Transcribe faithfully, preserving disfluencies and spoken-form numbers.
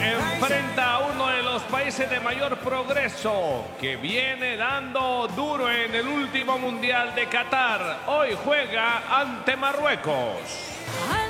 enfrenta a uno de los países de mayor progreso que viene dando duro en el último Mundial de Qatar. Hoy juega ante Marruecos.